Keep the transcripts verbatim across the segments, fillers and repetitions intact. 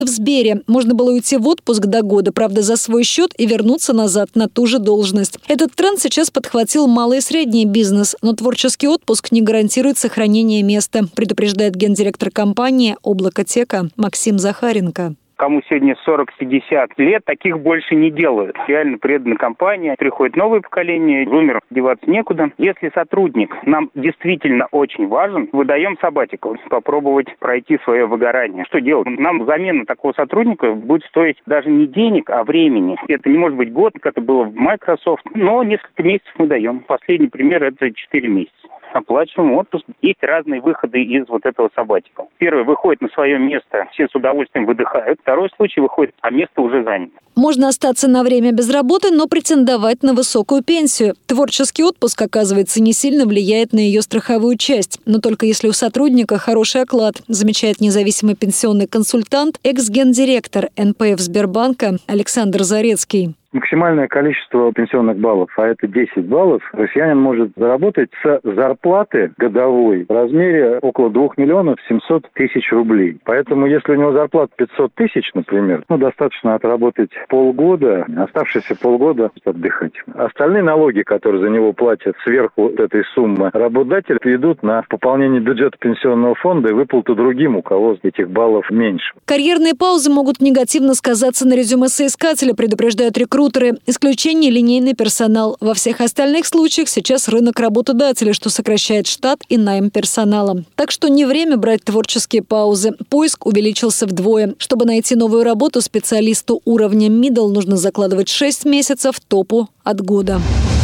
В Сбере можно было уйти в отпуск до года, правда, за свой счет и вернуться назад на ту же должность. Этот тренд сейчас подхватил малый и средний бизнес, но творческий отпуск не гарантирует сохранение места, предупреждает гендиректор компании «Облакотека» Максим Захаренко. Кому сегодня сорок-пятьдесят лет, таких больше не делают. Реально предана компания, приходит новое поколение, зумеров деваться некуда. Если сотрудник нам действительно очень важен, выдаем сабатикл, попробовать пройти свое выгорание. Что делать? Нам замена такого сотрудника будет стоить даже не денег, а времени. Это не может быть год, как это было в Microsoft, но несколько месяцев мы даем. Последний пример – это четыре месяца. Оплачиваем отпуск. Есть разные выходы из вот этого сабатика. Первый выходит на свое место, все с удовольствием выдыхают. Второй случай выходит, а место уже занято. Можно остаться на время без работы, но претендовать на высокую пенсию. Творческий отпуск, оказывается, не сильно влияет на ее страховую часть. Но только если у сотрудника хороший оклад, замечает независимый пенсионный консультант, экс-гендиректор эн пэ эф Сбербанка Александр Зарецкий. Максимальное количество пенсионных баллов, а это десять баллов, россиянин может заработать с зарплаты годовой в размере около двух миллионов семьсот тысяч рублей. Поэтому, если у него зарплата пятьсот тысяч, например, ну, достаточно отработать полгода, оставшиеся полгода отдыхать. Остальные налоги, которые за него платят сверху этой суммы, работодатели идут на пополнение бюджета пенсионного фонда и выплату другим, у кого этих баллов меньше. Карьерные паузы могут негативно сказаться на резюме соискателя, предупреждают рекрутеры. Исключение – линейный персонал. Во всех остальных случаях сейчас рынок работодателя, что сокращает штат и найм персонала. Так что не время брать творческие паузы. Поиск увеличился вдвое. Чтобы найти новую работу специалисту уровня middle, нужно закладывать шесть месяцев, топу от года.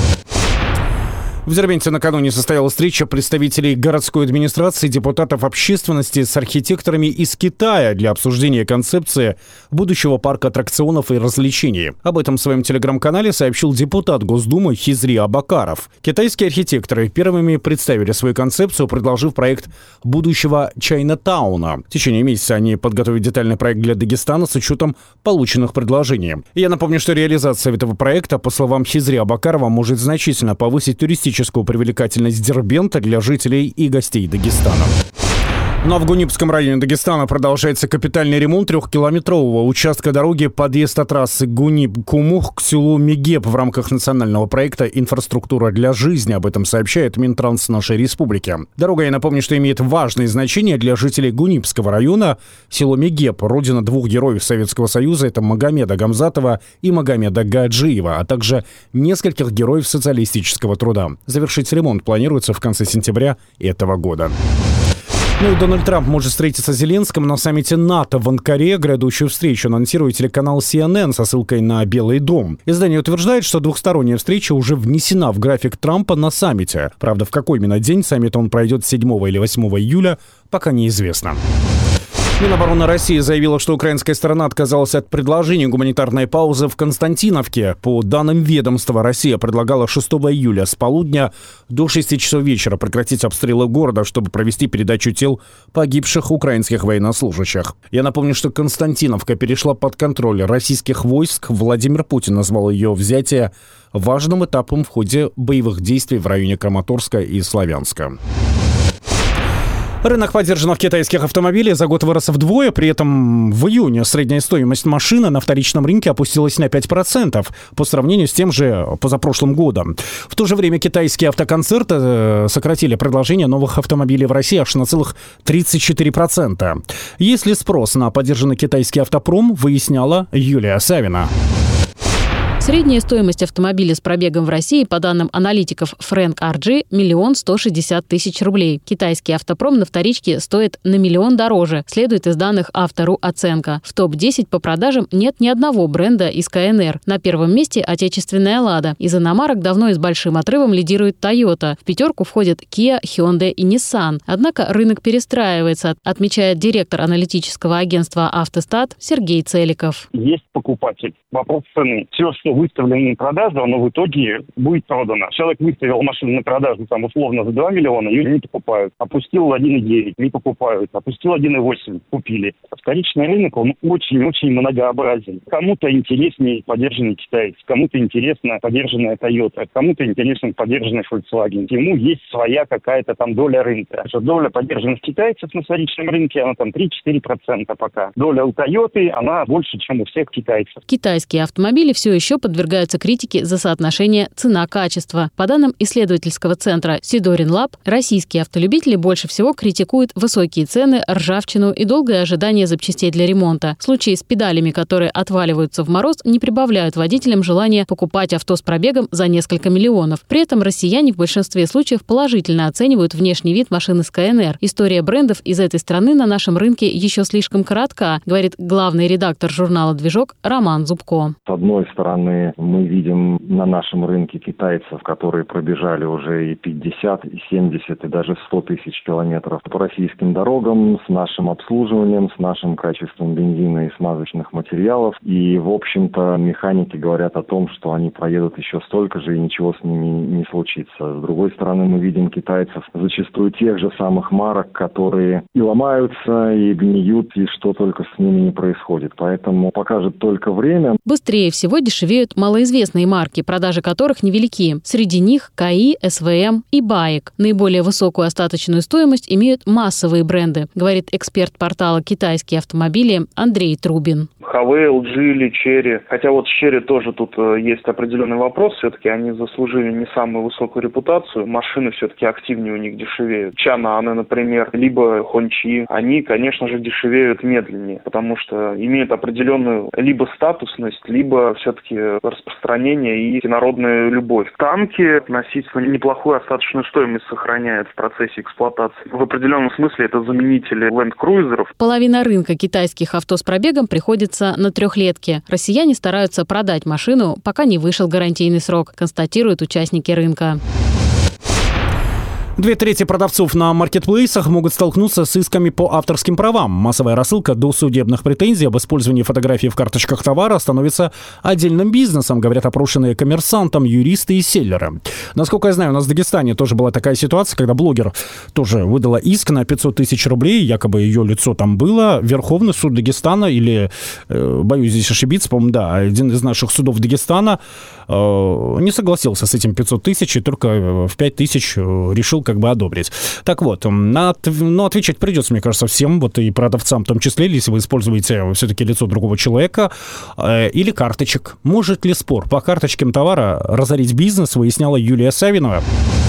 В Дербенте накануне состоялась встреча представителей городской администрации, депутатов общественности с архитекторами из Китая для обсуждения концепции будущего парка аттракционов и развлечений. Об этом в своем телеграм-канале сообщил депутат Госдумы Хизри Абакаров. Китайские архитекторы первыми представили свою концепцию, предложив проект будущего Чайна-тауна. В течение месяца они подготовят детальный проект для Дагестана с учетом полученных предложений. И я напомню, что реализация этого проекта, по словам Хизри Абакарова, может значительно повысить туристическую привлекательность Дербента для жителей и гостей Дагестана. Ну а в Гунипском районе Дагестана продолжается капитальный ремонт трехкилометрового участка дороги подъезд от трассы Гунип-Кумух к селу Мегеп в рамках национального проекта «Инфраструктура для жизни». Об этом сообщает Минтранс нашей республики. Дорога, я напомню, что имеет важное значение для жителей Гунипского района. Село Мегеп – родина двух героев Советского Союза – это Магомеда Гамзатова и Магомеда Гаджиева, а также нескольких героев социалистического труда. Завершить ремонт планируется в конце сентября этого года. Ну и Дональд Трамп может встретиться с Зеленским на саммите НАТО в Анкаре. Грядущую встречу анонсирует телеканал си эн эн со ссылкой на Белый дом. Издание утверждает, что двухсторонняя встреча уже внесена в график Трампа на саммите. Правда, в какой именно день саммит он пройдет седьмого или восьмого июля, пока неизвестно. Минобороны России заявила, что украинская сторона отказалась от предложения гуманитарной паузы в Константиновке. По данным ведомства, Россия предлагала шестого июля с полудня до шести часов вечера прекратить обстрелы города, чтобы провести передачу тел погибших украинских военнослужащих. Я напомню, что Константиновка перешла под контроль российских войск. Владимир Путин назвал ее взятие важным этапом в ходе боевых действий в районе Краматорска и Славянска. Рынок подержанных китайских автомобилей за год вырос вдвое, при этом в июне средняя стоимость машины на вторичном рынке опустилась на пять процентов по сравнению с тем же позапрошлым годом. В то же время китайские автоконцерны сократили предложение новых автомобилей в России аж на целых тридцать четыре процента. Есть ли спрос на подержанный китайский автопром, выясняла Юлия Савина. Средняя стоимость автомобиля с пробегом в России, по данным аналитиков Фрэнк ар джи, миллион сто шестьдесят тысяч рублей. Китайский автопром на вторичке стоит на миллион дороже, следует из данных Автору оценка. В топ десять по продажам нет ни одного бренда из ка эн эр. На первом месте отечественная «Лада». Из иномарок давно и с большим отрывом лидирует «Тойота». В пятерку входят Kia, Hyundai и Nissan. Однако рынок перестраивается, отмечает директор аналитического агентства «Автостат» Сергей Целиков. Есть покупатель. Вопрос цены. Все, что выставлено на продажу, оно в итоге будет продано. Человек выставил машину на продажу там условно за два миллиона, ее не покупают. Опустил один и девять, не покупают. Опустил один и восемь, купили. Вторичный рынок, он очень-очень многообразен. Кому-то интереснее подержанный китаец, кому-то интересна подержанная Toyota, кому-то интересен подержанный Volkswagen. Ему есть своя какая-то там доля рынка. Доля подержанных китайцев на вторичном рынке, она там три-четыре процента пока. Доля у Toyota, она больше, чем у всех китайцев. Китайские автомобили все еще подвергаются критике за соотношение цена-качество. По данным исследовательского центра Сидорин Лаб, российские автолюбители больше всего критикуют высокие цены, ржавчину и долгое ожидание запчастей для ремонта. Случаи с педалями, которые отваливаются в мороз, не прибавляют водителям желания покупать авто с пробегом за несколько миллионов. При этом россияне в большинстве случаев положительно оценивают внешний вид машины Skyner. История брендов из этой страны на нашем рынке еще слишком коротка, говорит главный редактор журнала «Движок» Роман Зубко. С одной стороны, мы видим на нашем рынке китайцев, которые пробежали уже и пятьдесят, и семьдесят, и даже сто тысяч километров по российским дорогам с нашим обслуживанием, с нашим качеством бензина и смазочных материалов. И, в общем-то, механики говорят о том, что они проедут еще столько же и ничего с ними не случится. С другой стороны, мы видим китайцев зачастую тех же самых марок, которые и ломаются, и гниют, и что только с ними не происходит. Поэтому покажет только время. Быстрее всего дешевеют малоизвестные марки, продажи которых невелики. Среди них КАИ, СВМ и БАИК. Наиболее высокую остаточную стоимость имеют массовые бренды, говорит эксперт портала «Китайские автомобили» Андрей Трубин. Huawei, эл джи или Chery. Хотя вот с Chery тоже тут есть определенный вопрос. Все-таки они заслужили не самую высокую репутацию. Машины все-таки активнее у них дешевеют. Чананы, например, либо Хончи. Они, конечно же, дешевеют медленнее, потому что имеют определенную либо статусность, либо все-таки распространение и народная любовь. Танки относительно неплохую остаточную стоимость сохраняют в процессе эксплуатации. В определенном смысле это заменители ленд-крузеров. Половина рынка китайских авто с пробегом приходится на трехлетки. Россияне стараются продать машину, пока не вышел гарантийный срок, констатируют участники рынка. Две трети продавцов на маркетплейсах могут столкнуться с исками по авторским правам. Массовая рассылка досудебных претензий об использовании фотографий в карточках товара становится отдельным бизнесом, говорят опрошенные «Коммерсантом» юристы и селлеры. Насколько я знаю, у нас в Дагестане тоже была такая ситуация, когда блогер тоже выдала иск на пятьсот тысяч рублей, якобы ее лицо там было. Верховный суд Дагестана или, э, боюсь здесь ошибиться, по-моему, да, один из наших судов Дагестана э, не согласился с этим пятьсот тысяч и только в пять тысяч решил как бы одобрить. Так вот, на, ну, отвечать придется, мне кажется, всем, вот и продавцам в том числе, если вы используете все-таки лицо другого человека э, или карточек. Может ли спор по карточкам товара разорить бизнес, выясняла Юлия Савинова.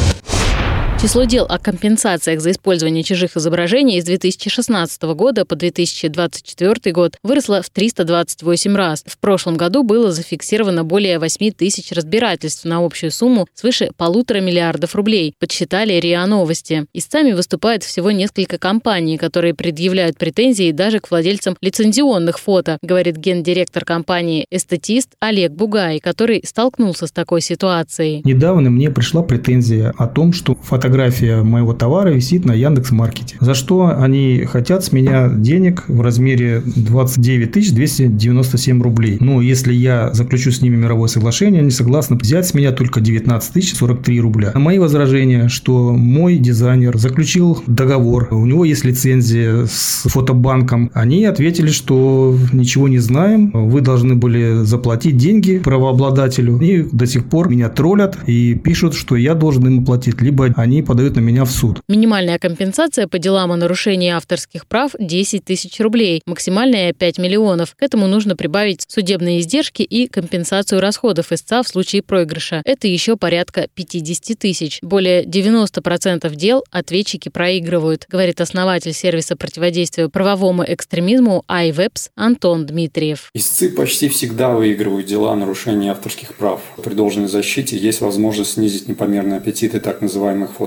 Число дел о компенсациях за использование чужих изображений с две тысячи шестнадцатого года по две тысячи двадцать четвёртый год выросло в триста двадцать восемь раз. В прошлом году было зафиксировано более восемь тысяч разбирательств на общую сумму свыше полутора миллиардов рублей, подсчитали РИА Новости. Истцами выступает всего несколько компаний, которые предъявляют претензии даже к владельцам лицензионных фото, говорит гендиректор компании «Эстетист» Олег Бугай, который столкнулся с такой ситуацией. Недавно мне пришла претензия о том, что фотография Фотография моего товара висит на Яндекс.Маркете. За что они хотят с меня денег в размере двадцать девять тысяч двести девяносто семь рублей. Но если я заключу с ними мировое соглашение, они согласны взять с меня только девятнадцать тысяч сорок три рубля. А мои возражения, что мой дизайнер заключил договор, у него есть лицензия с фотобанком, они ответили, что ничего не знаем, вы должны были заплатить деньги правообладателю. И до сих пор меня троллят и пишут, что я должен им платить, либо они подают на меня в суд. Минимальная компенсация по делам о нарушении авторских прав – десять тысяч рублей, максимальная – пять миллионов. К этому нужно прибавить судебные издержки и компенсацию расходов истца в случае проигрыша. Это еще порядка пятьдесят тысяч. Более девяносто процентов дел ответчики проигрывают, говорит основатель сервиса противодействия правовому экстремизму iWebs Антон Дмитриев. Истцы почти всегда выигрывают дела о нарушении авторских прав. При должной защите есть возможность снизить непомерные аппетиты так называемых фото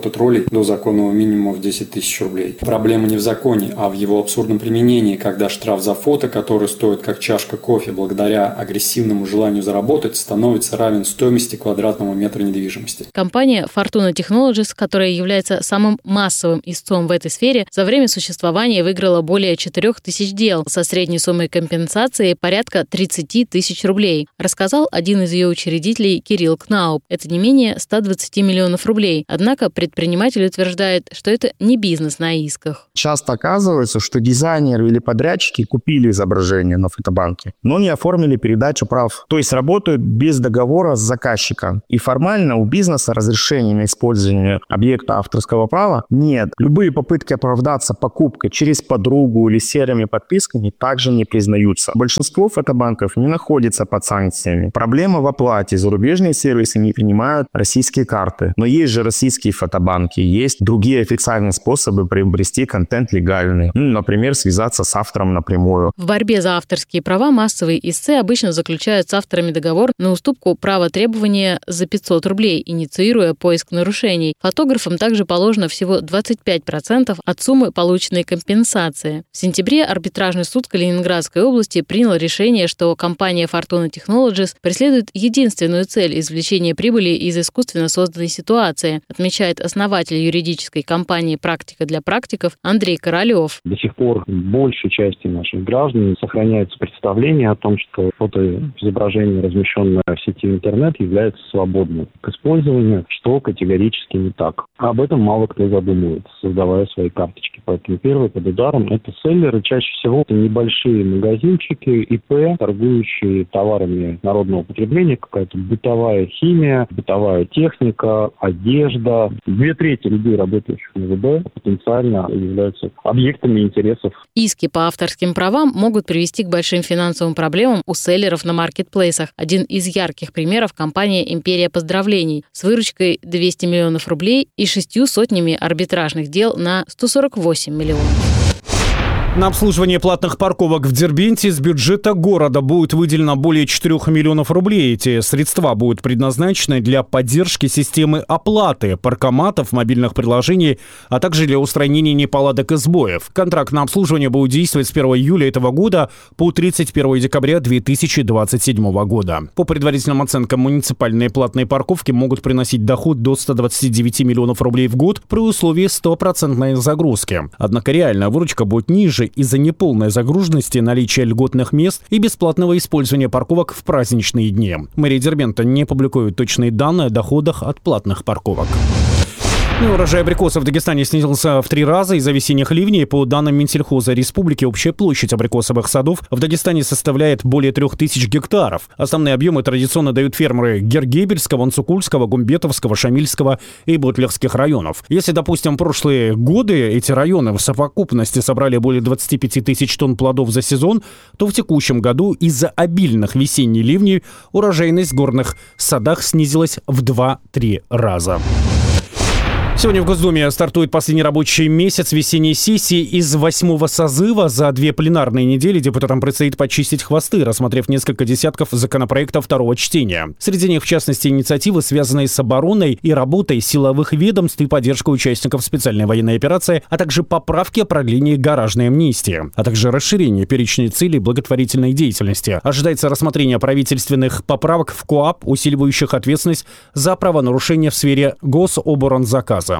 от троллей до законного минимума в десять тысяч рублей. Проблема не в законе, а в его абсурдном применении, когда штраф за фото, который стоит как чашка кофе благодаря агрессивному желанию заработать, становится равен стоимости квадратного метра недвижимости. Компания Fortuna Technologies, которая является самым массовым истцом в этой сфере, за время существования выиграла более четырех тысяч дел со средней суммой компенсации порядка тридцать тысяч рублей, рассказал один из ее учредителей Кирилл Кнауп. Это не менее ста двадцати миллионов рублей. Однако предприниматель утверждает, что это не бизнес на исках. Часто оказывается, что дизайнеры или подрядчики купили изображение на фотобанке, но не оформили передачу прав. То есть работают без договора с заказчиком. И формально у бизнеса разрешения на использование объекта авторского права нет. Любые попытки оправдаться покупкой через подругу или серыми подписками также не признаются. Большинство фотобанков не находится под санкциями. Проблема в оплате. Зарубежные сервисы не принимают российские карты. Но есть же российские фотобанки, есть другие официальные способы приобрести контент легальный. Ну, например, связаться с автором напрямую. В борьбе за авторские права массовые истцы обычно заключают с авторами договор на уступку права требования за пятьсот рублей, инициируя поиск нарушений. Фотографам также положено всего двадцать пять процентов от суммы полученной компенсации. В сентябре арбитражный суд Калининградской области принял решение, что компания Fortuna Technologies преследует единственную цель – извлечения прибыли из искусственно созданной ситуации, отмечает основатель юридической компании «Практика для практиков» Андрей Королев. До сих пор большей части наших граждан сохраняется представление о том, что фотоизображение, размещенное в сети интернет, является свободным к использованию, что категорически не так. Об этом мало кто задумывается, создавая свои карточки. Поэтому первый под ударом – это селлеры. Чаще всего это небольшие магазинчики, ИП, торгующие товарами народного потребления, какая-то бытовая химия, бытовая техника, одежда. Две трети людей, работающих на ВБ, потенциально являются объектами интересов. Иски по авторским правам могут привести к большим финансовым проблемам у селлеров на маркетплейсах. Один из ярких примеров – компания «Империя поздравлений» с выручкой двести миллионов рублей и шестью сотнями арбитражных дел на сто сорок восемь миллионов. На обслуживание платных парковок в Дербенте из бюджета города будет выделено более четырёх миллионов рублей. Эти средства будут предназначены для поддержки системы оплаты паркоматов, мобильных приложений, а также для устранения неполадок и сбоев. Контракт на обслуживание будет действовать с первого июля этого года по тридцать первого декабря две тысячи двадцать седьмого года. По предварительным оценкам, муниципальные платные парковки могут приносить доход до ста двадцати девяти миллионов рублей в год при условии стопроцентной загрузки. Однако реальная выручка будет ниже из-за неполной загруженности, наличия льготных мест и бесплатного использования парковок в праздничные дни. Мэрия Дербента не публикует точные данные о доходах от платных парковок. Ну, урожай абрикосов в Дагестане снизился в три раза из-за весенних ливней. По данным Минсельхоза Республики, общая площадь абрикосовых садов в Дагестане составляет более трех тысяч гектаров. Основные объемы традиционно дают фермеры Гергебельского, Анцукульского, Гумбетовского, Шамильского и Бутлехских районов. Если, допустим, в прошлые годы эти районы в совокупности собрали более двадцати пяти тысяч тонн плодов за сезон, то в текущем году из-за обильных весенних ливней урожайность в горных садах снизилась в два-три раза. Сегодня в Госдуме стартует последний рабочий месяц весенней сессии из восьмого созыва. За две пленарные недели депутатам предстоит почистить хвосты, рассмотрев несколько десятков законопроектов второго чтения. Среди них, в частности, инициативы, связанные с обороной и работой силовых ведомств и поддержкой участников специальной военной операции, а также поправки о продлении гаражной амнистии, а также расширение перечня целей благотворительной деятельности. Ожидается рассмотрение правительственных поправок в КоАП, усиливающих ответственность за правонарушения в сфере гособоронзаказа.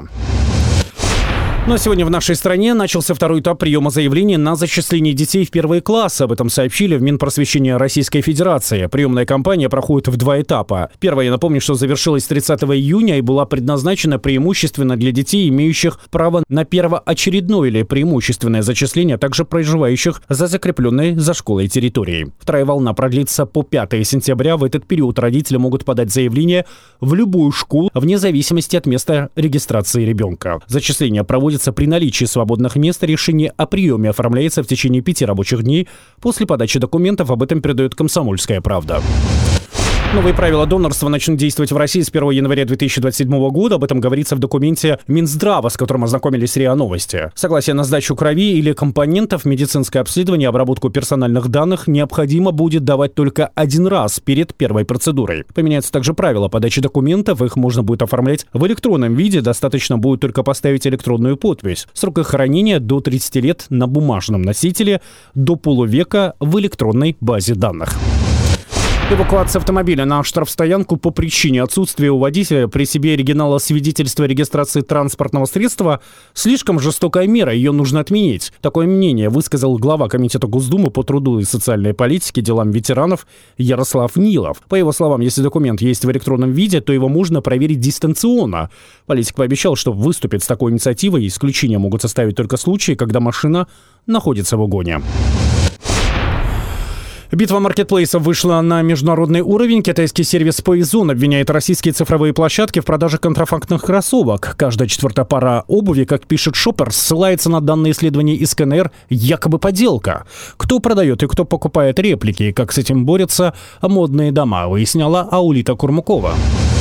Ну а сегодня в нашей стране начался второй этап приема заявлений на зачисление детей в первые классы. Об этом сообщили в Минпросвещения Российской Федерации. Приемная кампания проходит в два этапа. Первая, я напомню, что завершилась тридцатого июня и была предназначена преимущественно для детей, имеющих право на первоочередное или преимущественное зачисление, а также проживающих за закрепленной за школой территорией. Вторая волна продлится по пятого сентября. В этот период родители могут подать заявление в любую школу вне зависимости от места регистрации ребенка. Зачисление проводится при наличии свободных мест. Решение о приеме оформляется в течение пяти рабочих дней. После подачи документов об этом передает «Комсомольская правда». Новые правила донорства начнут действовать в России с первого января две тысячи двадцать седьмого года. Об этом говорится в документе Минздрава, с которым ознакомились РИА Новости. Согласие на сдачу крови или компонентов, медицинское обследование и обработку персональных данных необходимо будет давать только один раз перед первой процедурой. Поменяются также правила подачи документов. Их можно будет оформлять в электронном виде. Достаточно будет только поставить электронную подпись. Срок их хранения до тридцати лет на бумажном носителе, до полувека в электронной базе данных. Эвакуация автомобиля на штрафстоянку по причине отсутствия у водителя при себе оригинала свидетельства о регистрации транспортного средства – слишком жестокая мера, ее нужно отменить. Такое мнение высказал глава Комитета Госдумы по труду и социальной политике, делам ветеранов Ярослав Нилов. По его словам, если документ есть в электронном виде, то его можно проверить дистанционно. Политик пообещал, что выступит с такой инициативой. Исключения могут составить только случаи, когда машина находится в угоне. Битва маркетплейсов вышла на международный уровень. Китайский сервис Поизон обвиняет российские цифровые площадки в продаже контрафактных кроссовок. Каждая четвертая пара обуви, как пишет Шопперс, ссылается на данные исследований из ка эн эр, якобы подделка. Кто продает и кто покупает реплики, и как с этим борются модные дома, выясняла Аулита Курмукова.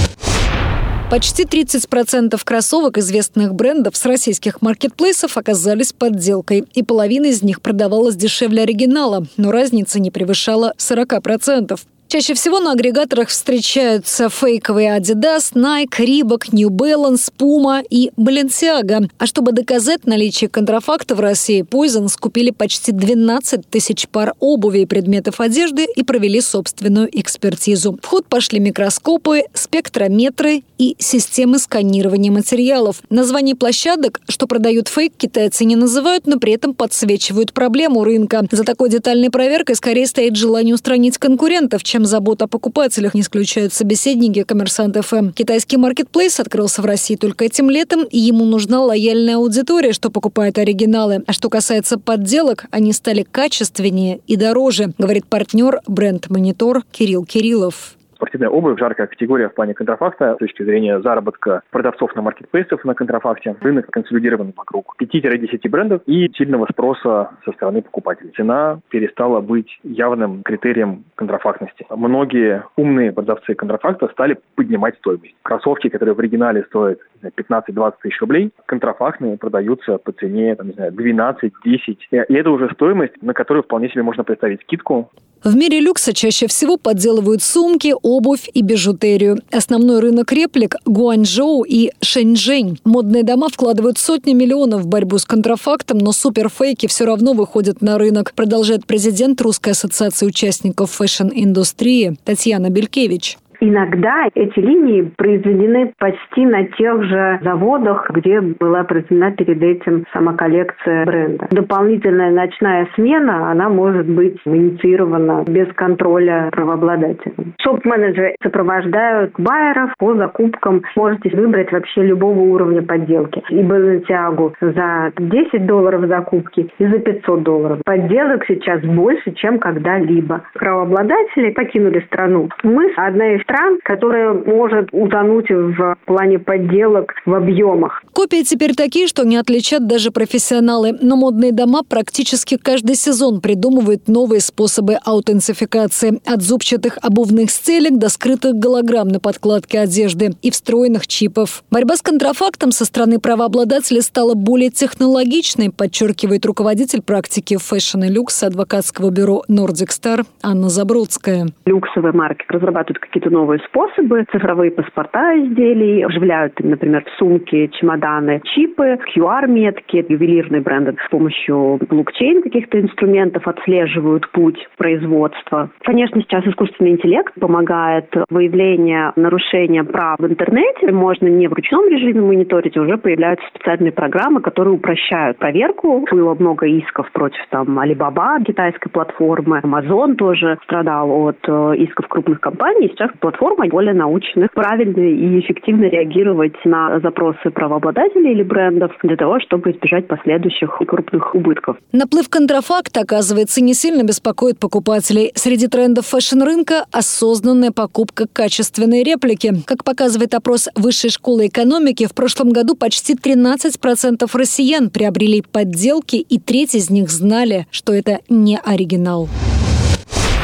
Почти тридцать процентов кроссовок известных брендов с российских маркетплейсов оказались подделкой, и половина из них продавалась дешевле оригинала, но разница не превышала сорок процентов. Чаще всего на агрегаторах встречаются фейковые Adidas, Nike, Reebok, New Balance, Puma и Balenciaga. А чтобы доказать наличие контрафакта в России, Poison скупили почти двенадцать тысяч пар обуви и предметов одежды и провели собственную экспертизу. В ход пошли микроскопы, спектрометры и системы сканирования материалов. Названий площадок, что продают фейк, китайцы не называют, но при этом подсвечивают проблему рынка. За такой детальной проверкой скорее стоит желание устранить конкурентов, чем забота о покупателях, не исключают собеседники Коммерсант эф эм. Китайский маркетплейс открылся в России только этим летом, и ему нужна лояльная аудитория, что покупает оригиналы. А что касается подделок, они стали качественнее и дороже, говорит партнер бренд «Монитор» Кирилл Кириллов. Спортивная обувь – жаркая категория в плане контрафакта. С точки зрения заработка продавцов на маркетплейсах на контрафакте, рынок консолидирован вокруг пяти-десяти брендов и сильного спроса со стороны покупателей. Цена перестала быть явным критерием контрафактности. Многие умные продавцы контрафакта стали поднимать стоимость. Кроссовки, которые в оригинале стоят пятнадцать-двадцать тысяч рублей, контрафактные продаются по цене, там, не знаю, двенадцать-десять. И это уже стоимость, на которую вполне себе можно представить скидку. В мире люкса чаще всего подделывают сумки, обувь и бижутерию. Основной рынок реплик – Гуанчжоу и Шэньчжэнь. Модные дома вкладывают сотни миллионов в борьбу с контрафактом, но суперфейки все равно выходят на рынок, продолжает президент Русской ассоциации участников фэшн-индустрии Татьяна Белькевич. Иногда эти линии произведены почти на тех же заводах, где была произведена перед этим сама коллекция бренда. Дополнительная ночная смена, она может быть инициирована без контроля правообладателя. Шоп-менеджеры сопровождают байеров по закупкам. Можете выбрать вообще любого уровня подделки. И Balenciaga за десять долларов закупки, и за пятьсот долларов. Подделок сейчас больше, чем когда-либо. Правообладатели покинули страну. Мы одна из стран, которая может утонуть в плане подделок в объемах. Копии теперь такие, что не отличат даже профессионалы. Но модные дома практически каждый сезон придумывают новые способы аутентификации. От зубчатых обувных стелек до скрытых голограмм на подкладке одежды и встроенных чипов. Борьба с контрафактом со стороны правообладателей стала более технологичной, подчеркивает руководитель практики фэшн и люкс адвокатского бюро Nordic Star Анна Забродская. Люксовые марки разрабатывают какие-то новые новые способы, цифровые паспорта изделий, вживляют, например, в сумки, чемоданы, чипы, ку ар-метки, ювелирные бренды с помощью блокчейн каких-то инструментов отслеживают путь производства. Конечно, сейчас искусственный интеллект помогает выявлению нарушения прав в интернете. Можно не в ручном режиме мониторить, уже появляются специальные программы, которые упрощают проверку. Было много исков против там Alibaba, китайской платформы, Amazon тоже страдал от исков крупных компаний. Сейчас платформа более научна, правильно и эффективно реагировать на запросы правообладателей или брендов для того, чтобы избежать последующих крупных убытков. Наплыв контрафакта, оказывается, не сильно беспокоит покупателей. Среди трендов фэшн-рынка – осознанная покупка качественной реплики. Как показывает опрос Высшей школы экономики, в прошлом году почти тринадцать процентов россиян приобрели подделки, и треть из них знали, что это не оригинал.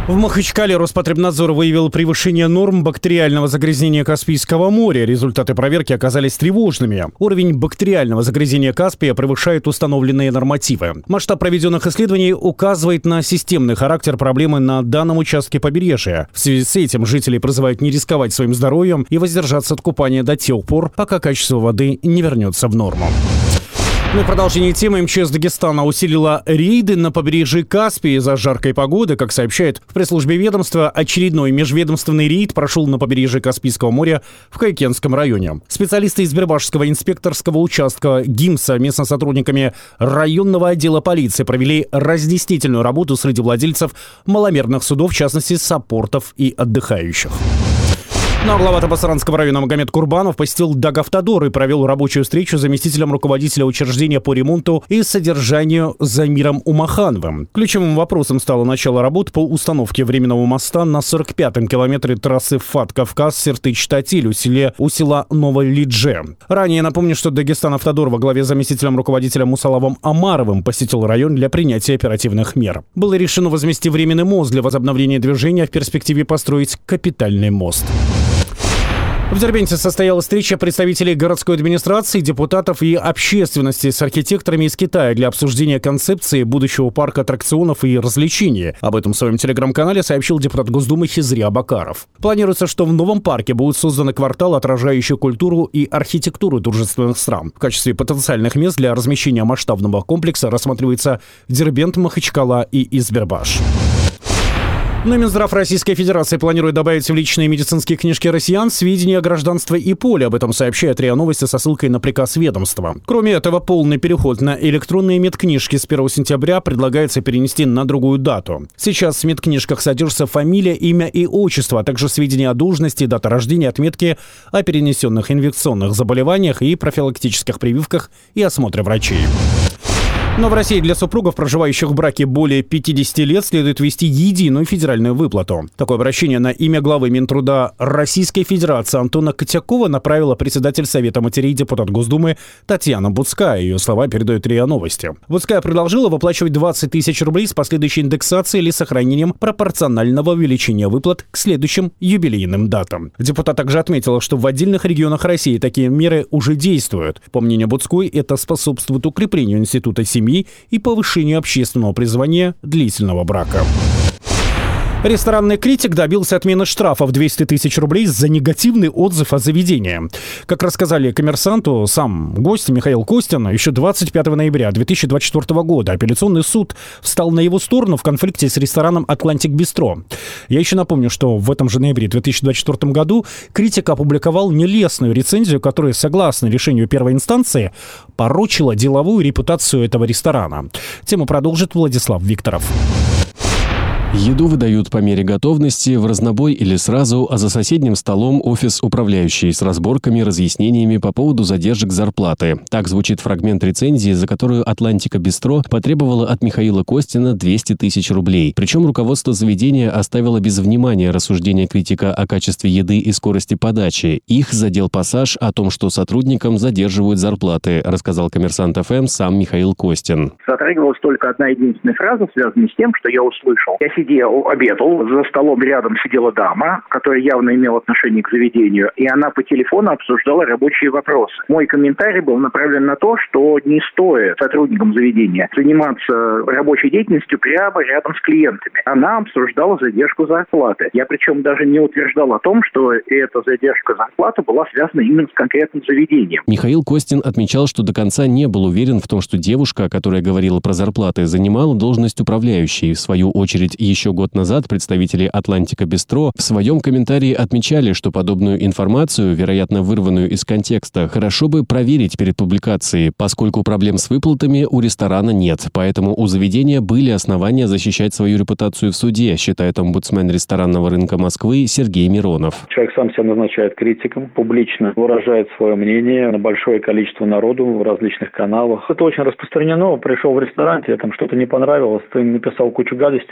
В Махачкале Роспотребнадзор выявил превышение норм бактериального загрязнения Каспийского моря. Результаты проверки оказались тревожными. Уровень бактериального загрязнения Каспия превышает установленные нормативы. Масштаб проведенных исследований указывает на системный характер проблемы на данном участке побережья. В связи с этим жители призывают не рисковать своим здоровьем и воздержаться от купания до тех пор, пока качество воды не вернется в норму. Ну и в продолжение темы МЧС Дагестана усилила рейды на побережье Каспия из-за жаркой погоды. Как сообщает в пресс-службе ведомства, очередной межведомственный рейд прошел на побережье Каспийского моря в Кайкенском районе. Специалисты из Бербашского инспекторского участка ГИМС совместно с сотрудниками районного отдела полиции провели разъяснительную работу среди владельцев маломерных судов, в частности, саппортов и отдыхающих. Ну а глава Табасаранского района Магомед Курбанов посетил Дагавтодор и провел рабочую встречу с заместителем руководителя учреждения по ремонту и содержанию Замиром Умахановым. Ключевым вопросом стало начало работ по установке временного моста на сорок пятом километре трассы Фат-Кавказ-Сертыч-Татиль у, селе, у села Новолидже. Ранее напомню, что Дагестан-Автодор во главе с заместителем руководителя Мусалавом Амаровым посетил район для принятия оперативных мер. Было решено возвести временный мост для возобновления движения, а в перспективе построить капитальный мост. В Дербенте состоялась встреча представителей городской администрации, депутатов и общественности с архитекторами из Китая для обсуждения концепции будущего парка аттракционов и развлечений. Об этом в своем телеграм-канале сообщил депутат Госдумы Хизри Абакаров. Планируется, что в новом парке будут созданы кварталы, отражающие культуру и архитектуру дружественных стран. В качестве потенциальных мест для размещения масштабного комплекса рассматривается Дербент, Махачкала и Избербаш. Но Минздрав Российской Федерации планирует добавить в личные медицинские книжки россиян сведения о гражданстве и поле. Об этом сообщает РИА Новости со ссылкой на приказ ведомства. Кроме этого, полный переход на электронные медкнижки с первого сентября предлагается перенести на другую дату. Сейчас в медкнижках содержится фамилия, имя и отчество, а также сведения о должности, дата рождения, отметки о перенесенных инфекционных заболеваниях и профилактических прививках и осмотре врачей. Но в России для супругов, проживающих в браке более пятидесяти лет, следует ввести единую федеральную выплату. Такое обращение на имя главы Минтруда Российской Федерации Антона Котякова направила председатель Совета матерей, депутат Госдумы Татьяна Буцкая. Ее слова передают РИА Новости. Буцкая предложила выплачивать двадцать тысяч рублей с последующей индексацией или сохранением пропорционального увеличения выплат к следующим юбилейным датам. Депутат также отметила, что в отдельных регионах России такие меры уже действуют. По мнению Буцкой, это способствует укреплению института семьи и повышению общественного призвания длительного брака. Ресторанный критик добился отмены штрафа в двести тысяч рублей за негативный отзыв о заведении. Как рассказали «Коммерсанту», сам гость Михаил Костин, еще двадцать пятого ноября две тысячи двадцать четвёртого года апелляционный суд встал на его сторону в конфликте с рестораном «Атлантик Бистро». Я еще напомню, что в этом же ноябре две тысячи двадцать четвёртом году критик опубликовал нелестную рецензию, которая, согласно решению первой инстанции, порочила деловую репутацию этого ресторана. Тему продолжит Владислав Викторов. Еду выдают по мере готовности, в разнобой или сразу, а за соседним столом офис управляющий с разборками, разъяснениями по поводу задержек зарплаты. Так звучит фрагмент рецензии, за которую «Атлантика Бистро» потребовала от Михаила Костина двести тысяч рублей. Причем руководство заведения оставило без внимания рассуждения критика о качестве еды и скорости подачи. Их задел пассаж о том, что сотрудникам задерживают зарплаты, рассказал «Коммерсант ФМ» сам Михаил Костин. Затрагивалась только одна единственная фраза, связанная с тем, что я услышал. Я сидел, обедал, за столом рядом сидела дама, которая явно имела отношение к заведению, и она по телефону обсуждала рабочие вопросы. Мой комментарий был направлен на то, что не стоит сотрудникам заведения заниматься рабочей деятельностью прямо рядом с клиентами. Она обсуждала задержку зарплаты. Я причем даже не утверждал о том, что эта задержка зарплаты была связана именно с конкретным заведением. Михаил Костин отмечал, что до конца не был уверен в том, что девушка, которая говорила про зарплаты, занимала должность управляющей. В свою очередь, еще год назад представители «Атлантика Бистро» в своем комментарии отмечали, что подобную информацию, вероятно, вырванную из контекста, хорошо бы проверить перед публикацией, поскольку проблем с выплатами у ресторана нет. Поэтому у заведения были основания защищать свою репутацию в суде, считает омбудсмен ресторанного рынка Москвы Сергей Миронов. Человек сам себя назначает критиком, публично выражает свое мнение на большое количество народу в различных каналах. Это очень распространено. Пришел в ресторан, тебе там что-то не понравилось, ты написал кучу гадостей про него.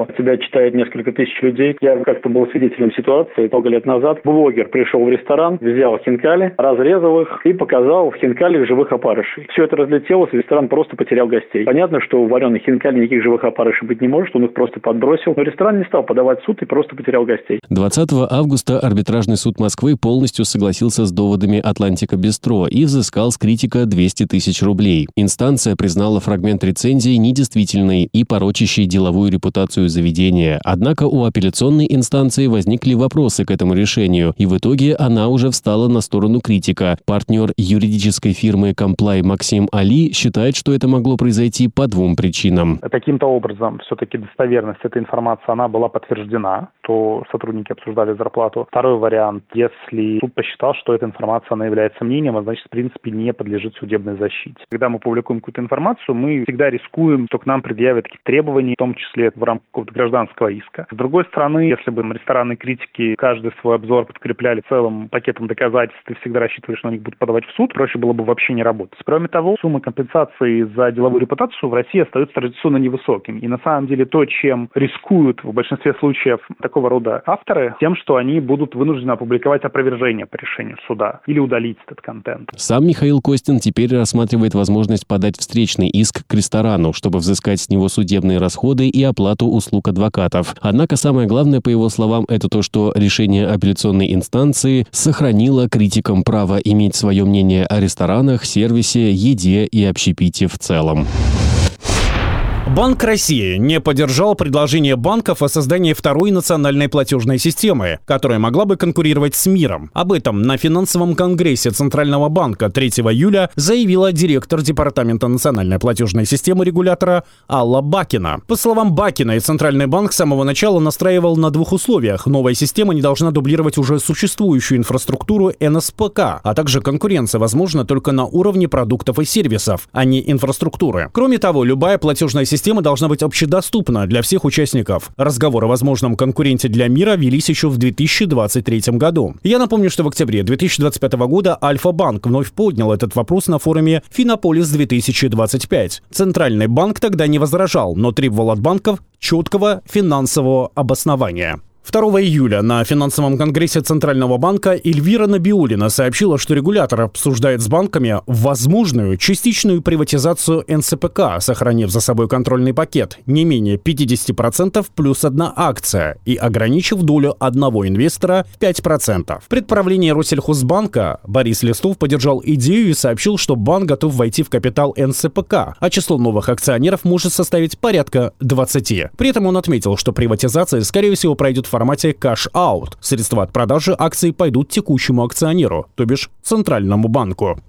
тебя читает несколько тысяч людей. Я как-то был свидетелем ситуации много лет назад. Блогер пришел в ресторан, взял хинкали, разрезал их и показал в хинкалях живых опарышей. Все это разлетелось, и ресторан просто потерял гостей. Понятно, что у вареных хинкали никаких живых опарышей быть не может, он их просто подбросил. Но ресторан не стал подавать в суд и просто потерял гостей. двадцатого августа арбитражный суд Москвы полностью согласился с доводами Атлантика Бистро и взыскал с критика двести тысяч рублей. Инстанция признала фрагмент рецензии недействительной и порочащей деловую репутацию заведения. Однако у апелляционной инстанции возникли вопросы к этому решению, и в итоге она уже встала на сторону критика. Партнер юридической фирмы Comply Максим Али считает, что это могло произойти по двум причинам. Каким-то образом все-таки достоверность этой информации она была подтверждена, то сотрудники обсуждали зарплату. Второй вариант, если суд посчитал, что эта информация она является мнением, а значит, в принципе, не подлежит судебной защите. Когда мы публикуем какую-то информацию, мы всегда рискуем, что к нам предъявят какие-то требования, в том числе в рамках какого-то гражданского иска. С другой стороны, если бы ресторанные критики каждый свой обзор подкрепляли целым пакетом доказательств и всегда рассчитывали, что они будут подавать в суд, проще было бы вообще не работать. Кроме того, сумма компенсации за деловую репутацию в России остается традиционно невысоким. И на самом деле то, чем рискуют в большинстве случаев такого рода авторы, тем, что они будут вынуждены опубликовать опровержение по решению суда или удалить этот контент. Сам Михаил Костин теперь рассматривает возможность подать встречный иск к ресторану, чтобы взыскать с него судебные расходы и оплату услуг адвокатов. Однако самое главное, по его словам, это то, что решение апелляционной инстанции сохранило критикам право иметь свое мнение о ресторанах, сервисе, еде и общепите в целом. Банк России не поддержал предложение банков о создании второй национальной платежной системы, которая могла бы конкурировать с МИРом. Об этом на финансовом конгрессе Центрального банка третьего июля заявила директор Департамента национальной платежной системы регулятора Алла Бакина. По словам Бакиной, Центральный банк с самого начала настраивал на двух условиях. Новая система не должна дублировать уже существующую инфраструктуру эн эс пэ ка, а также конкуренция возможна только на уровне продуктов и сервисов, а не инфраструктуры. Кроме того, любая платежная система Система должна быть общедоступна для всех участников. Разговоры о возможном конкуренте для МИРа велись еще в две тысячи двадцать третьем году. Я напомню, что в октябре две тысячи двадцать пятого года Альфа-банк вновь поднял этот вопрос на форуме Финополис две тысячи двадцать пять. Центральный банк тогда не возражал, но требовал от банков четкого финансового обоснования. второго июля на финансовом конгрессе Центрального банка Эльвира Набиуллина сообщила, что регулятор обсуждает с банками возможную частичную приватизацию эн эс пэ ка, сохранив за собой контрольный пакет не менее пятьдесят процентов плюс одна акция и ограничив долю одного инвестора в пять процентов. В предправлении Россельхозбанка Борис Листов поддержал идею и сообщил, что банк готов войти в капитал эн эс пэ ка, а число новых акционеров может составить порядка двадцати. При этом он отметил, что приватизация, скорее всего, пройдет в формате кэш-аут. Средства от продажи акций пойдут текущему акционеру, то бишь Центральному банку.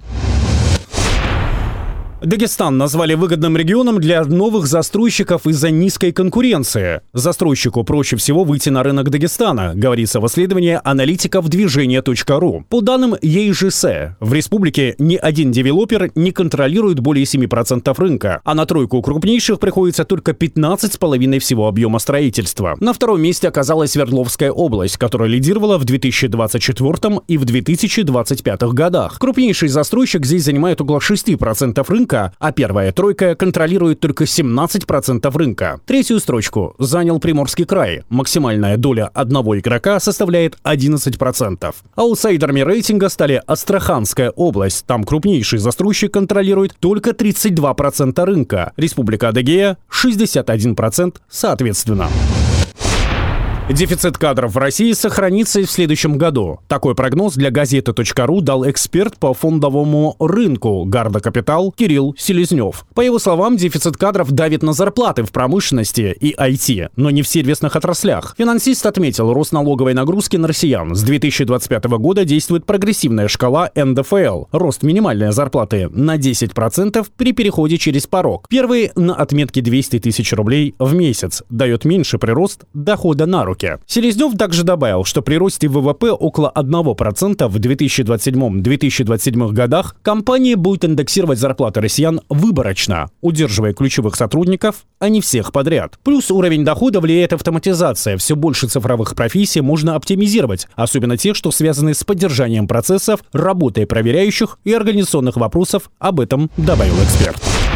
Дагестан назвали выгодным регионом для новых застройщиков из-за низкой конкуренции. Застройщику проще всего выйти на рынок Дагестана, говорится в исследовании аналитиков движения точка ру. По данным и эй джи эс, в республике ни один девелопер не контролирует более семи процентов рынка, а на тройку крупнейших приходится только пятнадцать целых пять десятых всего объема строительства. На втором месте оказалась Свердловская область, которая лидировала в две тысячи двадцать четвёртом и в две тысячи двадцать пятом годах. Крупнейший застройщик здесь занимает около шести процентов рынка, а первая тройка контролирует только семнадцать процентов рынка. Третью строчку занял Приморский край. Максимальная доля одного игрока составляет одиннадцать процентов. Аутсайдерами рейтинга стали Астраханская область. Там крупнейший застройщик контролирует только тридцать два процента рынка. Республика Адыгея – шестьдесят один процент соответственно. Дефицит кадров в России сохранится и в следующем году. Такой прогноз для газеты точка ру дал эксперт по фондовому рынку Гарда Капитал Кирилл Селезнев. По его словам, дефицит кадров давит на зарплаты в промышленности и ай ти, но не в сервисных отраслях. Финансист отметил, рост налоговой нагрузки на россиян. С две тысячи двадцать пятого года действует прогрессивная шкала эн дэ эф эл. Рост минимальной зарплаты на десять процентов при переходе через порог. Первый на отметке двести тысяч рублей в месяц дает меньше прирост дохода на руки. Селезнев также добавил, что при росте вэ вэ пэ около одного процента в две тысячи двадцать седьмом — две тысячи двадцать седьмом годах компания будет индексировать зарплаты россиян выборочно, удерживая ключевых сотрудников, а не всех подряд. Плюс уровень дохода влияет автоматизация. Все больше цифровых профессий можно оптимизировать, особенно те, что связаны с поддержанием процессов, работой проверяющих и организационных вопросов. Об этом добавил эксперт.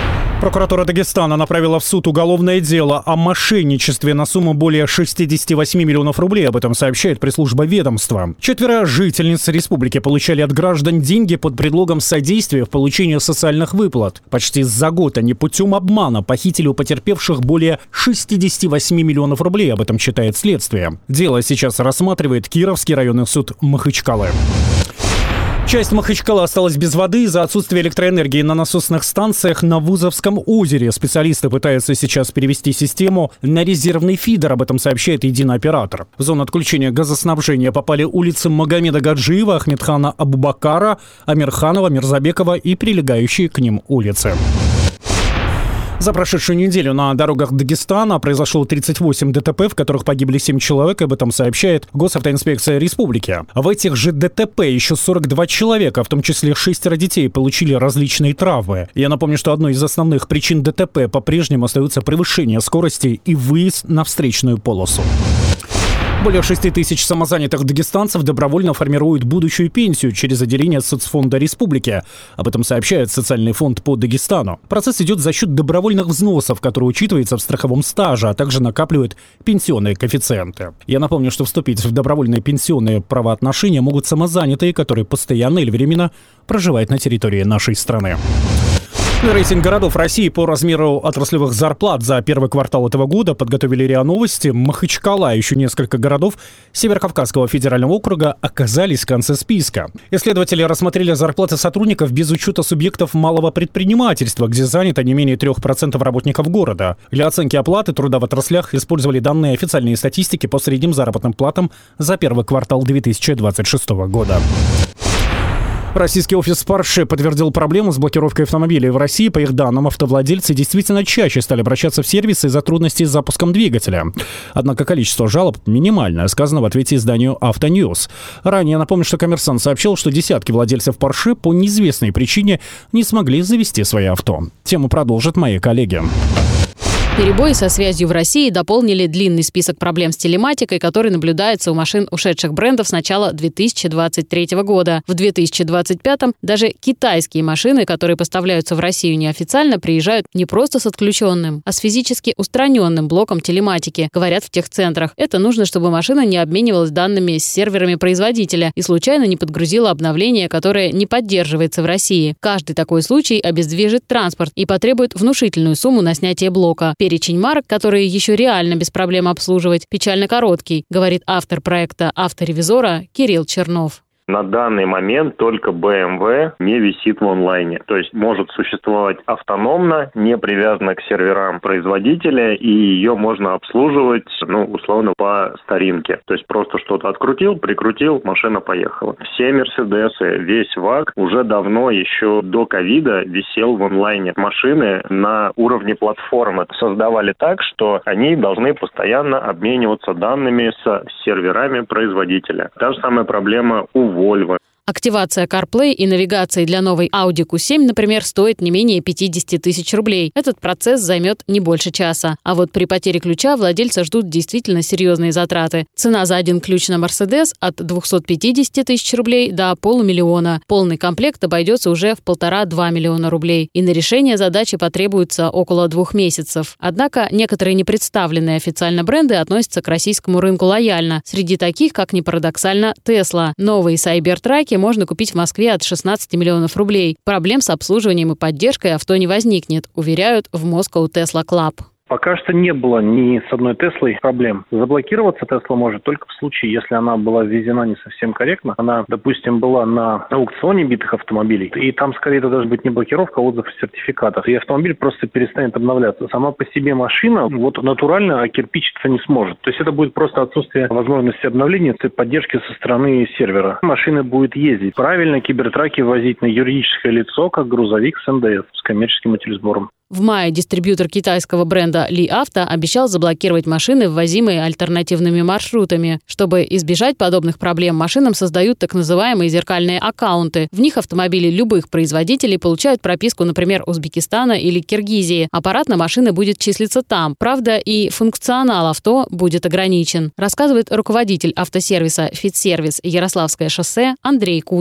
Прокуратура Дагестана направила в суд уголовное дело о мошенничестве на сумму более шестьдесят восемь миллионов рублей. Об этом сообщает пресс-служба ведомства. Четверо жительниц республики получали от граждан деньги под предлогом содействия в получении социальных выплат. Почти за год они путем обмана похитили у потерпевших более шестьдесят восемь миллионов рублей. Об этом читает следствие. Дело сейчас рассматривает Кировский районный суд Махачкалы. Часть Махачкалы осталась без воды из-за отсутствия электроэнергии на насосных станциях на Вузовском озере. Специалисты пытаются сейчас перевести систему на резервный фидер. Об этом сообщает единый оператор. В зону отключения газоснабжения попали улицы Магомеда Гаджиева, Ахмедхана Абубакара, Амирханова, Мирзабекова и прилегающие к ним улицы. За прошедшую неделю на дорогах Дагестана произошло тридцать восемь ДТП, в которых погибли семь человек. Об этом сообщает Госавтоинспекция республики. В этих же ДТП еще сорок два человека, в том числе шестеро детей, получили различные травмы. Я напомню, что одной из основных причин ДТП по-прежнему остается превышение скорости и выезд на встречную полосу. Более шести тысяч самозанятых дагестанцев добровольно формируют будущую пенсию через отделение соцфонда республики. Об этом сообщает Социальный фонд по Дагестану. Процесс идет за счет добровольных взносов, которые учитываются в страховом стаже, а также накапливают пенсионные коэффициенты. Я напомню, что вступить в добровольные пенсионные правоотношения могут самозанятые, которые постоянно или временно проживают на территории нашей страны. Рейтинг городов России по размеру отраслевых зарплат за первый квартал этого года подготовили РИА Новости. Махачкала и еще несколько городов Северокавказского федерального округа оказались в конце списка. Исследователи рассмотрели зарплаты сотрудников без учета субъектов малого предпринимательства, где занято не менее трех процентов работников города. Для оценки оплаты труда в отраслях использовали данные официальной статистики по средним заработным платам за первый квартал две тысячи двадцать шестого года. Российский офис Porsche подтвердил проблему с блокировкой автомобилей в России. По их данным, автовладельцы действительно чаще стали обращаться в сервисы из-за трудностей с запуском двигателя. Однако количество жалоб минимальное, сказано в ответе изданию «Автоньюз». Ранее напомню, что «Коммерсант» сообщил, что десятки владельцев Porsche по неизвестной причине не смогли завести свои авто. Тему продолжат мои коллеги. Перебои со связью в России дополнили длинный список проблем с телематикой, который наблюдается у машин ушедших брендов с начала две тысячи двадцать третьего года. В две тысячи двадцать пятом даже китайские машины, которые поставляются в Россию неофициально, приезжают не просто с отключенным, а с физически устраненным блоком телематики, говорят в техцентрах. Это нужно, чтобы машина не обменивалась данными с серверами производителя и случайно не подгрузила обновление, которое не поддерживается в России. Каждый такой случай обездвижит транспорт и потребует внушительную сумму на снятие блока. Перечень марок, которые еще реально без проблем обслуживать, печально короткий, говорит автор проекта авторевизора Кирилл Чернов. На данный момент только бэ эм вэ не висит в онлайне. То есть может существовать автономно, не привязана к серверам производителя, и ее можно обслуживать, ну, условно, по старинке. То есть просто что-то открутил, прикрутил, машина поехала. Все Мерседесы, весь ВАГ уже давно, еще до ковида, висел в онлайне. Машины на уровне платформы создавали так, что они должны постоянно обмениваться данными с серверами производителя. Та же самая проблема у Volvo. Активация CarPlay и навигации для новой Audi кью семь, например, стоит не менее пятьдесят тысяч рублей. Этот процесс займет не больше часа. А вот при потере ключа владельца ждут действительно серьезные затраты. Цена за один ключ на Mercedes от двухсот пятидесяти тысяч рублей до полумиллиона. Полный комплект обойдется уже в полтора-два миллиона рублей. И на решение задачи потребуется около двух месяцев. Однако некоторые непредставленные официально бренды относятся к российскому рынку лояльно. Среди таких, как ни парадоксально, Tesla. Новые Cybertruck можно купить в Москве от шестнадцати миллионов рублей. Проблем с обслуживанием и поддержкой авто не возникнет, уверяют в Moscow Tesla Club. Пока что не было ни с одной Теслой проблем. Заблокироваться Тесла может только в случае, если она была ввезена не совсем корректно. Она, допустим, была на аукционе битых автомобилей, и там скорее это должна быть не блокировка, а отзыв сертификатов. И автомобиль просто перестанет обновляться. Сама по себе машина вот натурально окирпичиться не сможет. То есть это будет просто отсутствие возможности обновления и поддержки со стороны сервера. Машина будет ездить. Правильно кибертраки возить на юридическое лицо, как грузовик с эн дэ эс, с коммерческим материсбором. В мае дистрибьютор китайского бренда Ли Авто обещал заблокировать машины, ввозимые альтернативными маршрутами. Чтобы избежать подобных проблем, машинам создают так называемые зеркальные аккаунты. В них автомобили любых производителей получают прописку, например, Узбекистана или Киргизии. Аппарат на машины будет числиться там. Правда, и функционал авто будет ограничен, рассказывает руководитель автосервиса «Фитсервис» Ярославское шоссе Андрей Кузин.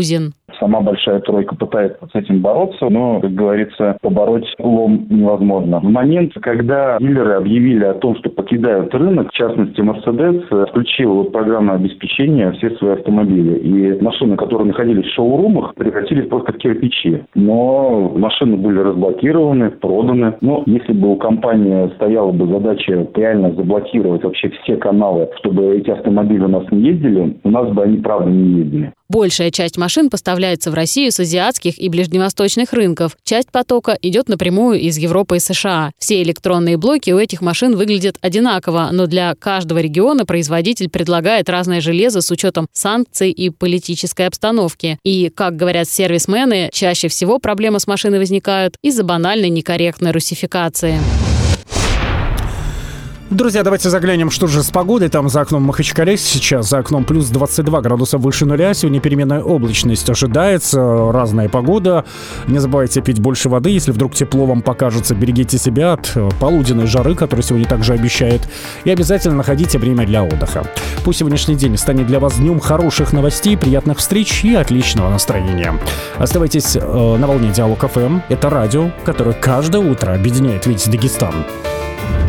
Сама большая тройка пытается с этим бороться, но, как говорится, побороть лом невозможно. В момент, когда дилеры объявили о том, что покидают рынок, в частности, Mercedes включил вот программное обеспечение все свои автомобили. И машины, которые находились в шоурумах, превратились просто в кирпичи. Но машины были разблокированы, проданы. Но если бы у компании стояла бы задача реально заблокировать вообще все каналы, чтобы эти автомобили у нас не ездили, у нас бы они, правда, не ездили. Большая часть машин поставляется в Россию с азиатских и ближневосточных рынков. Часть потока идет напрямую из Европы и США. Все электронные блоки у этих машин выглядят одинаково, но для каждого региона производитель предлагает разное железо с учетом санкций и политической обстановки. И, как говорят сервисмены, чаще всего проблемы с машиной возникают из-за банальной некорректной русификации. Друзья, давайте заглянем, что же с погодой. Там за окном Махачкале сейчас, за окном плюс двадцать два градуса выше нуля. Сегодня переменная облачность ожидается, разная погода. Не забывайте пить больше воды, если вдруг тепло вам покажется. Берегите себя от полуденной жары, которая сегодня также обещает. И обязательно находите время для отдыха. Пусть сегодняшний день станет для вас днем хороших новостей, приятных встреч и отличного настроения. Оставайтесь э, на волне Диалог эф эм. Это радио, которое каждое утро объединяет весь Дагестан.